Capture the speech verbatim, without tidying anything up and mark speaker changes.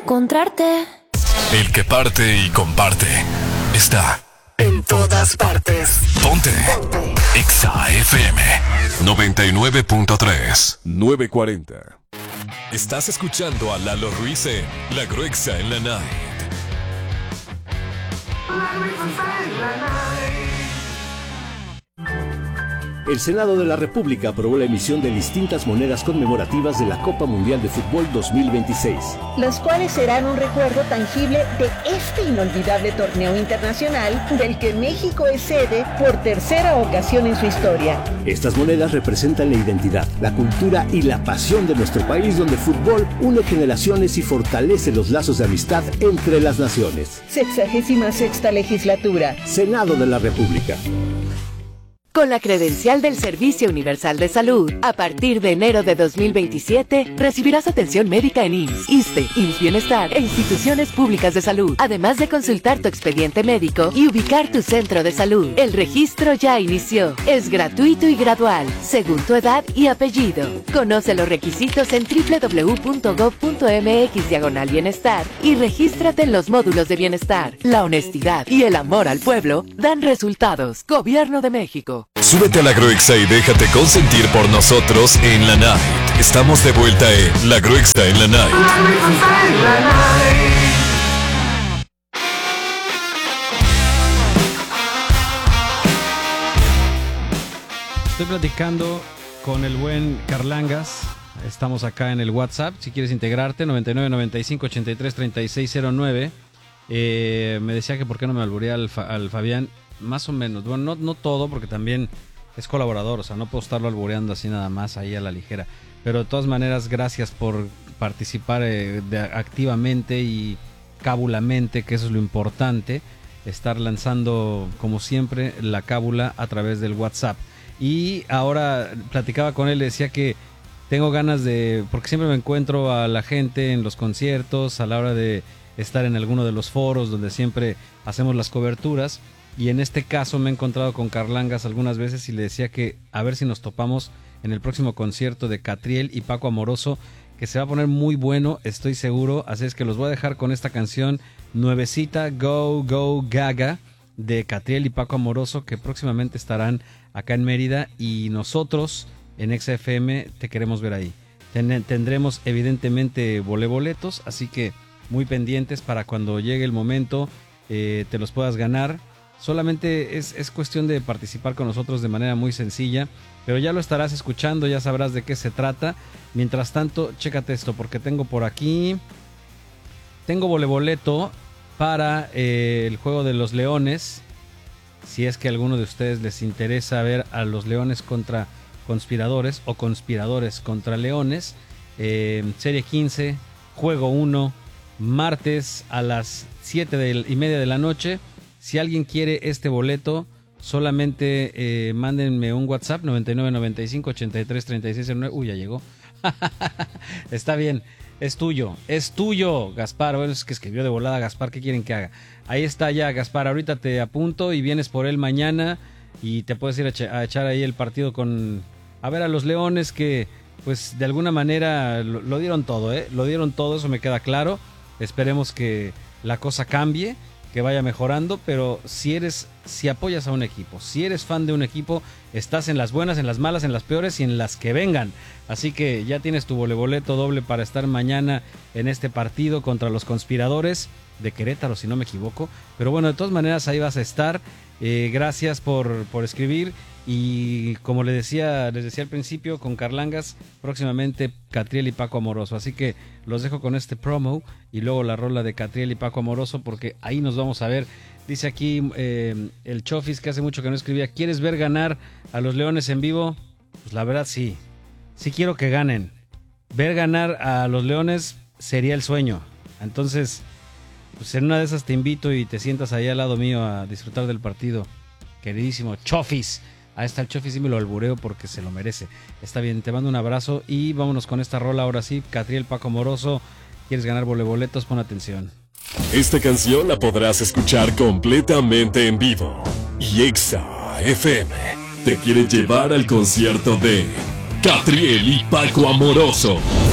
Speaker 1: encontrarte.
Speaker 2: El que parte y comparte está en todas partes. Ponte. Ponte. Exa F M noventa y nueve punto tres.
Speaker 3: nueve cuarenta.
Speaker 2: Estás escuchando a Lalo Ruiz en La Gruexa en la Night. La Gruexa en la Night.
Speaker 4: El Senado de la República aprobó la emisión de distintas monedas conmemorativas de la Copa Mundial de Fútbol dos mil veintiséis.
Speaker 5: Las cuales serán un recuerdo tangible de este inolvidable torneo internacional del que México es sede por tercera ocasión en su historia.
Speaker 4: Estas monedas representan la identidad, la cultura y la pasión de nuestro país, donde el fútbol une generaciones y fortalece los lazos de amistad entre las naciones.
Speaker 5: Sexagésima sexta legislatura.
Speaker 4: Senado de la República.
Speaker 6: Con la credencial del Servicio Universal de Salud, a partir de enero de dos mil veintisiete, recibirás atención médica en I M S S, ISSSTE, I M S S Bienestar e instituciones públicas de salud, además de consultar tu expediente médico y ubicar tu centro de salud. El registro ya inició. Es gratuito y gradual, según tu edad y apellido. Conoce los requisitos en doble u doble u doble u punto gob punto eme equis diagonal bienestar y regístrate en los módulos de bienestar. La honestidad y el amor al pueblo dan resultados. Gobierno de México.
Speaker 2: Súbete a La Gruexa y déjate consentir por nosotros en la Night. Estamos de vuelta en La Gruexa en la Night. La Gruexa en la Night.
Speaker 7: Estoy platicando con el buen Carlangas. Estamos acá en el WhatsApp. Si quieres integrarte, noventa y nueve, noventa y cinco, ochenta y tres, treinta y seis cero nueve. Eh, me decía que por qué no me albureé al, Fa- al Fabián. Más o menos, bueno, no, no todo, porque también es colaborador, o sea, no puedo estarlo albureando así nada más ahí a la ligera. Pero de todas maneras, gracias por participar eh, de, activamente y cábulamente, que eso es lo importante, estar lanzando, como siempre, la cábula a través del WhatsApp. Y ahora platicaba con él, le decía que tengo ganas de, porque siempre me encuentro a la gente en los conciertos, a la hora de estar en alguno de los foros donde siempre hacemos las coberturas. Y en este caso me he encontrado con Carlangas algunas veces y le decía que a ver si nos topamos en el próximo concierto de Catriel y Paco Amoroso, que se va a poner muy bueno, estoy seguro. Así es que los voy a dejar con esta canción nuevecita, Go, Go, Gaga, de Catriel y Paco Amoroso, que próximamente estarán acá en Mérida. Y nosotros en Exa F M te queremos ver ahí. Ten- tendremos evidentemente voleboletos, así que muy pendientes para cuando llegue el momento eh, te los puedas ganar. Solamente es, es cuestión de participar con nosotros de manera muy sencilla, pero ya lo estarás escuchando, ya sabrás de qué se trata. Mientras tanto, chécate esto, porque tengo por aquí, tengo voleboleto para eh, el juego de los Leones. Si es que a alguno de ustedes les interesa ver a los Leones contra Conspiradores o Conspiradores contra Leones, eh, Serie quince, Juego uno, martes a las siete y media de la noche. Si alguien quiere este boleto, solamente eh, mándenme un WhatsApp, noventa y nueve, noventa y cinco, ochenta y tres, treinta y seis cero nueve. Uy, ya llegó. Está bien, es tuyo, es tuyo, Gaspar. Bueno, es que escribió de volada Gaspar, ¿qué quieren que haga? Ahí está ya, Gaspar, ahorita te apunto y vienes por él mañana y te puedes ir a, ch- a echar ahí el partido con... A ver a los Leones que, pues, de alguna manera lo, lo dieron todo, ¿eh? Lo dieron todo, eso me queda claro. Esperemos que la cosa cambie, que vaya mejorando, pero si eres, si apoyas a un equipo, si eres fan de un equipo, estás en las buenas, en las malas, en las peores y en las que vengan. Así que ya tienes tu voleboleto doble para estar mañana en este partido contra los Conspiradores de Querétaro, si no me equivoco. Pero bueno, de todas maneras ahí vas a estar. Eh, gracias por, por escribir. Y como les decía, les decía al principio, con Carlangas, próximamente Catriel y Paco Amoroso. Así que los dejo con este promo y luego la rola de Catriel y Paco Amoroso, porque ahí nos vamos a ver. Dice aquí eh, el Chofis, que hace mucho que no escribía: ¿quieres ver ganar a los Leones en vivo? Pues la verdad sí, sí quiero que ganen. Ver ganar a los Leones sería el sueño. Entonces, pues en una de esas te invito y te sientas ahí al lado mío a disfrutar del partido. Queridísimo Chofis. Ahí está el Chofis, y me lo albureo porque se lo merece. Está bien, te mando un abrazo y vámonos con esta rola ahora sí. Catriel, Paco Amoroso. ¿Quieres ganar voleboletos? Pon atención.
Speaker 3: Esta canción la podrás escuchar completamente en vivo. Y Exa F M te quiere llevar al concierto de Catriel y Paco Amoroso.